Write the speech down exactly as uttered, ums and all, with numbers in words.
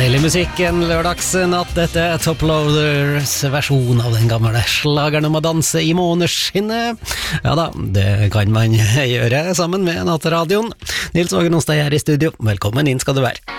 Deilig musikk en lørdagsnatt. Dette er Toploaders versjon av den gamle slageren om å danse i måneskinnet. Ja da, det kan man gjøre sammen med Nattradioen. Nils Ågen Ostad her i studio. Velkommen inn skal du være.